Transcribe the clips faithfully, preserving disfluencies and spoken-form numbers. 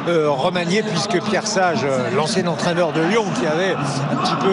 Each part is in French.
euh, remanié, puisque Pierre Sage, euh, l'ancien entraîneur de Lyon, qui avait un petit peu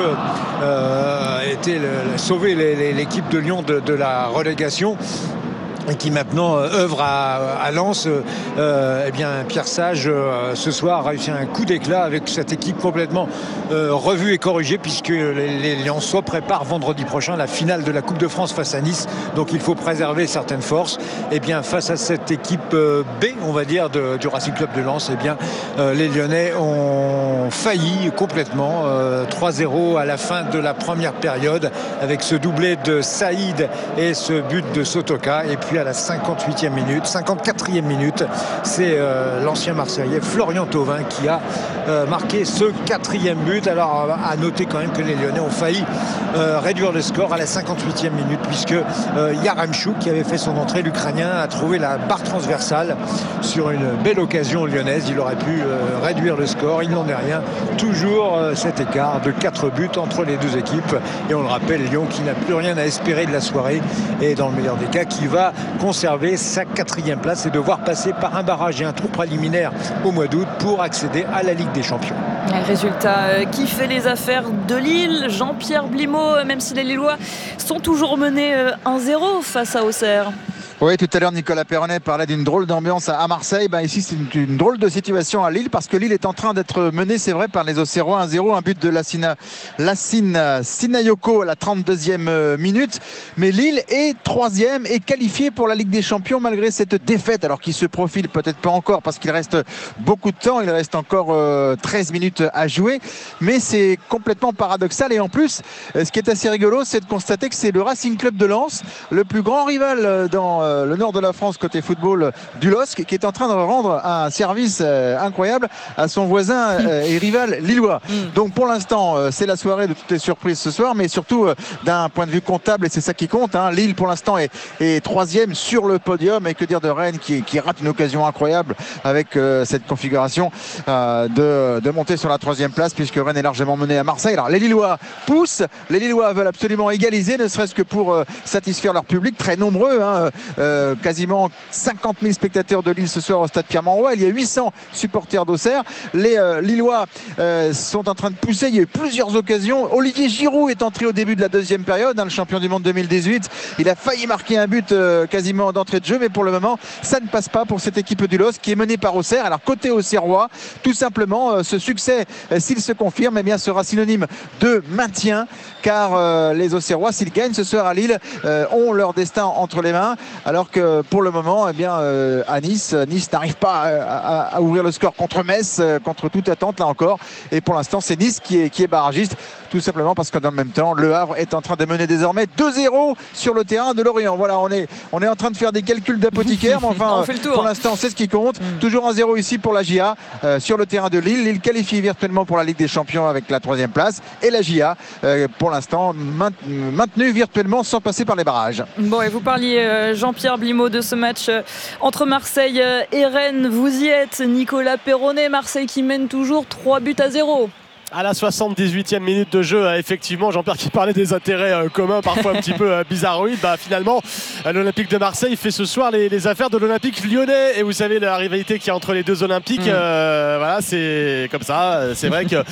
euh, été le, sauvé l'équipe de Lyon de, de la relégation, et qui maintenant euh, œuvre à, à Lens, euh, eh bien Pierre Sage euh, ce soir a réussi un coup d'éclat avec cette équipe complètement euh, revue et corrigée, puisque les, les Lensois préparent vendredi prochain la finale de la Coupe de France face à Nice. Donc il faut préserver certaines forces. Et bien face à cette équipe euh, B, on va dire, de, du Racing Club de Lens, eh bien euh, les Lyonnais ont failli complètement, euh, trois zéro à la fin de la première période, avec ce doublé de Saïd et ce but de Sotoka. Et puis à la cinquante-huitième minute, cinquante-quatrième minute, c'est euh, l'ancien Marseillais Florian Thauvin qui a euh, marqué ce quatrième but. Alors à noter quand même que les Lyonnais ont failli euh, réduire le score à la cinquante-huitième minute, puisque euh, Yaremchuk, qui avait fait son entrée, l'Ukrainien, a trouvé la barre transversale sur une belle occasion lyonnaise. Il aurait pu euh, réduire le score, il n'en est rien. Toujours euh, cet écart de quatre buts entre les deux équipes. Et on le rappelle, Lyon qui n'a plus rien à espérer de la soirée, et dans le meilleur des cas qui va conserver sa quatrième place et devoir passer par un barrage et un tour préliminaire au mois d'août pour accéder à la Ligue des Champions. Un résultat qui fait les affaires de Lille. Jean-Pierre Blimaud, même si les Lillois sont toujours menés un zéro face à Auxerre. Oui, tout à l'heure, Nicolas Perronnet parlait d'une drôle d'ambiance à Marseille. Ben, ici, c'est une, une drôle de situation à Lille, parce que Lille est en train d'être menée, c'est vrai, par les Auxerrois un zéro, un but de Lassina, Lassine Sinayoko à la trente-deuxième minute. Mais Lille est troisième et qualifié pour la Ligue des Champions malgré cette défaite, alors qu'il se profile peut-être pas encore, parce qu'il reste beaucoup de temps, il reste encore euh, treize minutes à jouer. Mais c'est complètement paradoxal. Et en plus, ce qui est assez rigolo, c'est de constater que c'est le Racing Club de Lens, le plus grand rival dans le nord de la France côté football du L O S C, qui est en train de rendre un service euh, incroyable à son voisin euh, et rival lillois. Donc pour l'instant, euh, c'est la soirée de toutes les surprises ce soir, mais surtout euh, d'un point de vue comptable, et c'est ça qui compte, hein. Lille pour l'instant est, est troisième sur le podium, et que dire de Rennes qui, qui rate une occasion incroyable avec euh, cette configuration euh, de, de monter sur la troisième place, puisque Rennes est largement mené à Marseille. Alors les Lillois poussent, les Lillois veulent absolument égaliser, ne serait-ce que pour euh, satisfaire leur public très nombreux, hein. Euh, quasiment cinquante mille spectateurs de Lille ce soir au stade Pierre-Mauroy. Il y a huit cents supporters d'Auxerre. Les euh, Lillois euh, sont en train de pousser. Il y a eu plusieurs occasions. Olivier Giroud est entré au début de la deuxième période, hein, le champion du monde deux mille dix-huit. Il a failli marquer un but euh, quasiment d'entrée de jeu, mais pour le moment, ça ne passe pas pour cette équipe du L O S C qui est menée par Auxerre. Alors côté Auxerrois, tout simplement, euh, ce succès, euh, s'il se confirme, eh bien, sera synonyme de maintien, car euh, les Auxerrois, s'ils gagnent ce soir à Lille, euh, ont leur destin entre les mains. Alors que pour le moment, eh bien, euh, à Nice, Nice n'arrive pas à, à, à ouvrir le score contre Metz, euh, contre toute attente là encore. Et pour l'instant, c'est Nice qui est, qui est barragiste, tout simplement parce que dans le même temps, Le Havre est en train de mener désormais deux zéro sur le terrain de Lorient. Voilà, on est, on est en train de faire des calculs d'apothicaire, mais enfin, pour l'instant, c'est ce qui compte. Mm. Toujours un zéro ici pour la J A euh, sur le terrain de Lille. Lille qualifie virtuellement pour la Ligue des Champions avec la troisième place, et la J A, euh, pour l'instant, maintenue virtuellement sans passer par les barrages. Bon, et vous parliez, euh, Jean-Pierre Blimaud, de ce match entre Marseille et Rennes. Vous y êtes, Nicolas Perronnet. Marseille qui mène toujours trois buts à zéro. À la soixante-dix-huitième minute de jeu, effectivement, Jean-Pierre qui parlait des intérêts euh, communs, parfois un petit peu euh, bizarroïdes, bah, finalement, l'Olympique de Marseille fait ce soir les, les affaires de l'Olympique lyonnais. Et vous savez, la rivalité qu'il y a entre les deux Olympiques, mmh. euh, voilà, c'est comme ça. C'est vrai que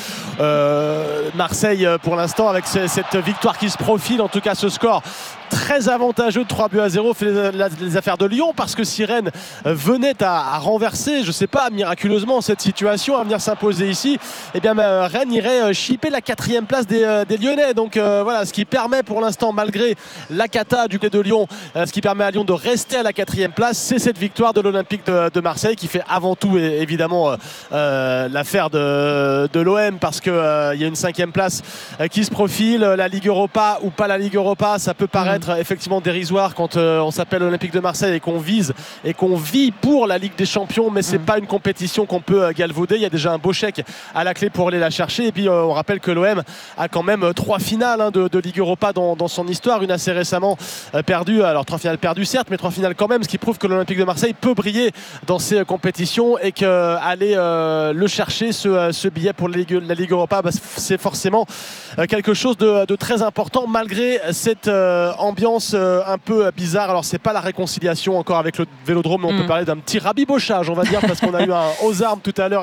euh, Marseille, pour l'instant, avec ce, cette victoire qui se profile, en tout cas ce score très avantageux de trois buts à zéro, fait les, les, les affaires de Lyon, parce que si Rennes venait à, à renverser, je ne sais pas, miraculeusement cette situation, à venir s'imposer ici, eh bien euh, Rennes irait chipper la quatrième place des, euh, des Lyonnais. Donc euh, voilà, ce qui permet pour l'instant, malgré la cata du côté de Lyon, euh, ce qui permet à Lyon de rester à la quatrième place, c'est cette victoire de l'Olympique de, de Marseille, qui fait avant tout et, évidemment euh, euh, l'affaire de, de l'O M, parce qu'il euh, y a une cinquième place euh, qui se profile. La Ligue Europa ou pas la Ligue Europa, ça peut paraître mmh. effectivement dérisoire quand euh, on s'appelle Olympique de Marseille et qu'on vise et qu'on vit pour la Ligue des Champions, mais c'est mmh. pas une compétition qu'on peut euh, galvauder. Il y a déjà un beau chèque à la clé pour aller la chercher. Et puis euh, on rappelle que l'O M a quand même euh, trois finales hein, de, de Ligue Europa dans, dans son histoire, une assez récemment euh, perdue, alors trois finales perdues certes, mais trois finales quand même, ce qui prouve que l'Olympique de Marseille peut briller dans ces euh, compétitions, et qu'aller euh, le chercher ce, euh, ce billet pour la Ligue, la Ligue Europa, bah, c'est forcément euh, quelque chose de, de très important, malgré cette euh, ambiance euh, un peu euh, bizarre. Alors c'est pas la réconciliation encore avec le Vélodrome, mais on mmh. peut parler d'un petit rabibochage, on va dire, parce qu'on a eu un aux armes tout à l'heure